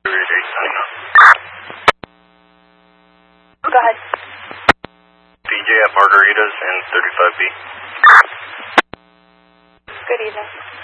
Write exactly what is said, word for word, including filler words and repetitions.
Go ahead. D J at Margaritas and thirty-five B. Good evening.